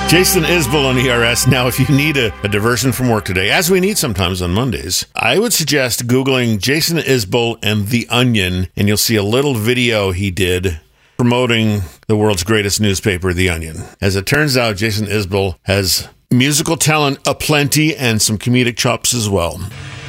Jason Isbell on ERS. Now, if you need a diversion from work today, as we need sometimes on Mondays, I would suggest Googling Jason Isbell and The Onion, and you'll see a little video he did promoting the world's greatest newspaper, The Onion. As it turns out, Jason Isbell has musical talent aplenty and some comedic chops as well.